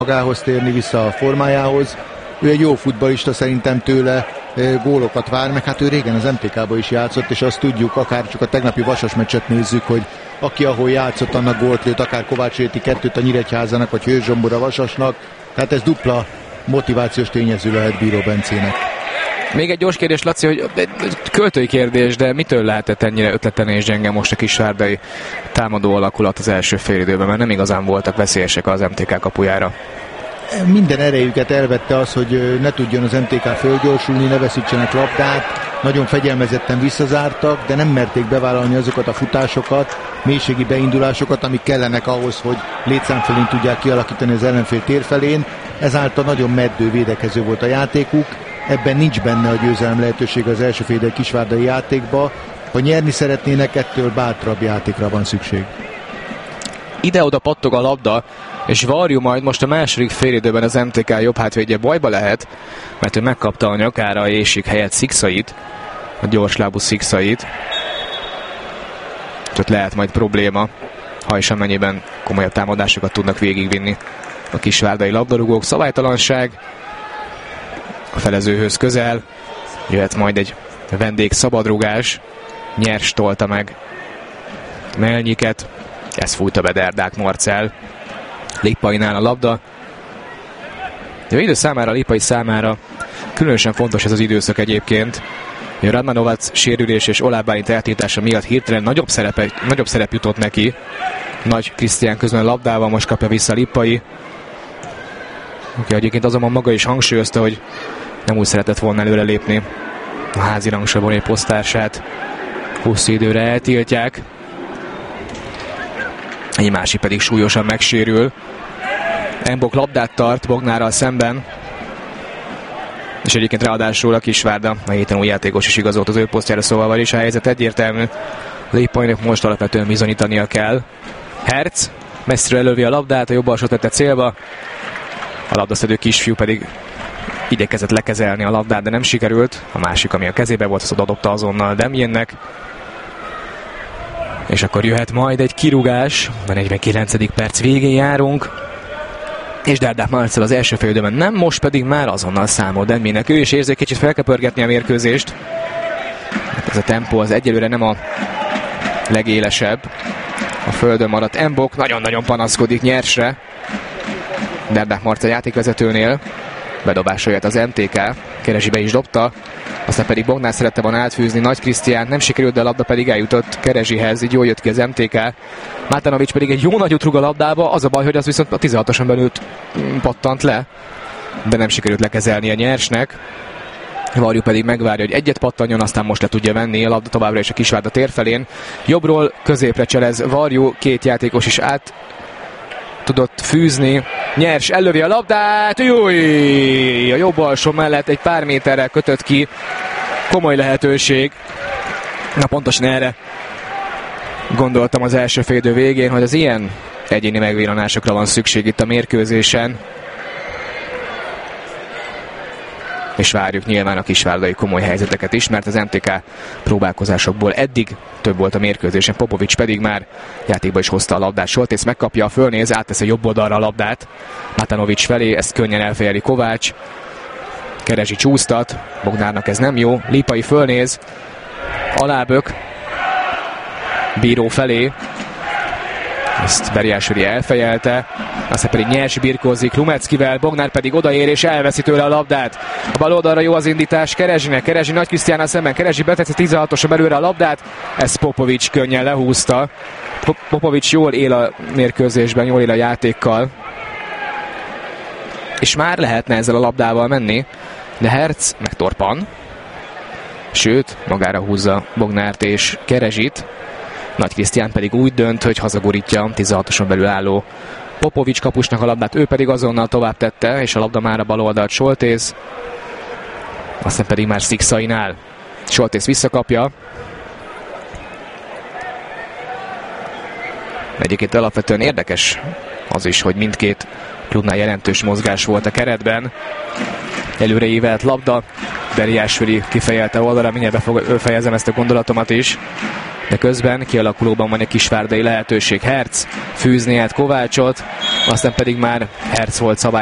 magához térni, vissza a formájához. Ő egy jó futballista, szerintem tőle gólokat vár, meg hát ő régen az MTK-ba is játszott, és azt tudjuk, akár csak a tegnapi Vasas meccset nézzük, hogy aki ahol játszott, annak gólt lőtt, akár Kovács Réti 2-t a Nyíregyházának, vagy Hős Zsombor a Vasasnak, tehát ez dupla motivációs tényező lehet Bíró Bencének. Még egy gyors kérdés, Laci, hogy költői kérdés, de mitől lehetett ennyire ötletlen és gyenge most a kisvárdai támadó alakulat az első félidőben, mert nem igazán voltak veszélyesek az MTK kapujára? Minden erejüket elvette az, hogy ne tudjon az MTK fölgyorsulni, ne veszítsenek labdát, nagyon fegyelmezetten visszazártak, de nem merték bevállalni azokat a futásokat, mélységi beindulásokat, amik kellenek ahhoz, hogy létszám felén tudják kialakítani az ellenfél térfelén. Ezáltal nagyon meddő védekező volt a játékuk, ebben nincs benne a győzelem lehetőség az első félidei kisvárdai játékba. Ha nyerni szeretnének, ettől bátrabb játékra van szükség. Ide-oda pattog a labda, és Varjú majd most a második félidőben az MTK jobb hátvédje bajba lehet, mert ő megkapta a nyakára a Jésik helyett Szikszait, a gyorslábú Szikszait. Tehát lehet majd probléma, ha és amennyiben komolyabb támadásokat tudnak végigvinni a kisvárdai labdarúgók. Szabálytalanság a felezőhöz közel, jöhet majd egy vendég szabadrugás, Nyers tolta meg Melnyiket, ez fújta be Derdák Marcell. Lipainál a labda. Védő számára, Lipai számára különösen fontos ez az időszak egyébként. Radmanovac sérülés és Oláh Bálint eltiltása miatt hirtelen nagyobb szerep jutott neki. Nagy Krisztián közben labdával, most kapja vissza Lipai. Aki egyébként azonban maga is hangsúlyozta, hogy nem úgy szeretett volna előrelépni. A házi rangsorban egy posztársát hosszú időre eltiltják. Egy másik pedig súlyosan megsérül. Embok labdát tart Bognárral szemben. És egyébként ráadásul a Kisvárda a héten új játékos is igazolt az ő posztjára, szóval vagyis a helyzet egyértelmű. Lépajnak most alapvetően bizonyítania kell. Herc messzire elővi a labdát, a jobb alsót tette célba. A labdaszedő kisfiú pedig igyekezett lekezelni a labdát, de nem sikerült. A másik, ami a kezébe volt, az odadobta azonnal Demjénnek. És akkor jöhet majd egy kirúgás, a 49. perc végén járunk, és Derdák Marcell az első félidőben nem, most pedig már azonnal számol Demjénnek. Ő is érzi, kicsit fel kell pörgetni a mérkőzést. Ez a tempó az egyelőre nem a legélesebb. A földön maradt Embok, nagyon-nagyon panaszkodik Nyersre. Derdák Marcell játékvezetőnél. Bedobásra jött az MTK, Keresi be is dobta, aztán pedig Bognár szerette volna átfűzni Nagy Krisztián, nem sikerült, de a labda pedig eljutott Keresihez, így jól jött ki az MTK. Mátanovics pedig egy jó nagyot rúg a labdába, az a baj, hogy az viszont a 16-oson belül pattant le, de nem sikerült lekezelni a Nyersnek. Varjú pedig megvárja, hogy egyet pattanjon, aztán most le tudja venni a labda továbbra is a Kisvárda térfelén. Jobbról középre cselez Varjú, két játékos is át tudott fűzni. Nyers ellövi a labdát, júj! A jobb alsó mellett egy pár méterrel kötött ki. Komoly lehetőség. Na pontosan erre gondoltam az első félidő végén, hogy az ilyen egyéni megvillanásokra van szükség itt a mérkőzésen. És várjuk nyilván a kisvárdai komoly helyzeteket is, mert az MTK próbálkozásokból eddig több volt a mérkőzésen. Popovics pedig már játékba is hozta a labdát. Soltész megkapja, fölnéz, átteszi jobb oldalra a labdát Mátanovics felé, ezt könnyen elfejeli Kovács. Keresi csúsztat, Bognárnak ez nem jó, Lipai fölnéz, alábök Bíró felé, ezt Beriásvili elfejelte, aztán pedig Nyers birkózik Lumeckivel, Bognár pedig odaér és elveszi tőle a labdát. A bal oldalra jó az indítás Keresinek, Keresi Nagy Krisztiánnal szemben, Keresi beteszi 16-osra belőle a labdát, ezt Popovics könnyen lehúzta. Popovics jól él a mérkőzésben, jól él a játékkal, és már lehetne ezzel a labdával menni, de Herc megtorpan, sőt, magára húzza Bognárt és Keresit. Nagy Krisztián pedig úgy dönt, hogy hazagurítja 16-oson belül álló Popovics kapusnak a labdát, ő pedig azonnal tovább tette, és a labda már a bal oldalt Soltész, aztán pedig már Sziksainál. Soltész visszakapja. Egyébként alapvetően érdekes az is, hogy mindkét klubnál jelentős mozgás volt a keretben. Előre ívelt labda, Beriásvili kifejelte oldalra, mindjárt befejezem ezt a gondolatomat is. De közben kialakulóban van egy kisvárdai lehetőség. Herc fűzni át Kovácsot, aztán pedig már Herz volt szabály